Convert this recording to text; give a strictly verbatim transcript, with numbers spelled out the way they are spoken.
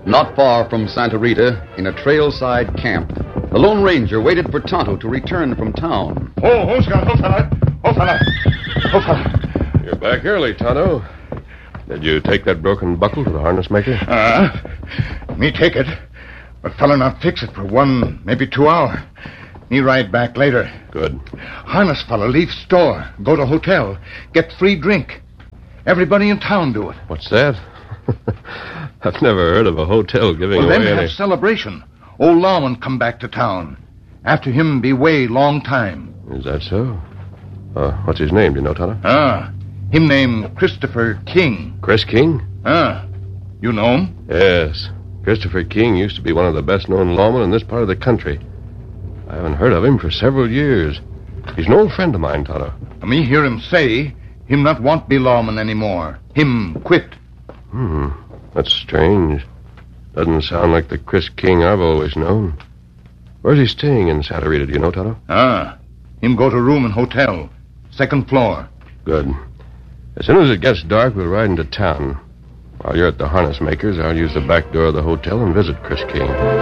Not far from Santa Rita, in a trailside camp, the Lone Ranger waited for Tonto to return from town. Oh, oh, Scout. Oh, fella. Oh, fella. Oh, fella. You're back early, Tonto. Did you take that broken buckle to the harness maker? Ah, uh, me take it. But fella not fix it for one, maybe two hour. Me ride back later. Good. Harness fella leave store, go to hotel, get free drink. Everybody in town do it. What's that? I've never heard of a hotel giving well, away then any... have celebration. Old lawman come back to town. After him be way long time. Is that so? Uh, what's his name, do you know, Tonto? Ah, him name Christopher King. Chris King? Ah, you know him? Yes. Christopher King used to be one of the best-known lawmen in this part of the country. I haven't heard of him for several years. He's an old friend of mine, Tonto. Me hear him say him not want be lawman anymore. Him quit. Hmm, that's strange. Doesn't sound like the Chris King I've always known. Where's he staying in Santa Rita, do you know, Tonto? Ah, him go to room in hotel. Second floor. Good. As soon as it gets dark, we'll ride into town. While you're at the harness maker's, I'll use the back door of the hotel and visit Chris King.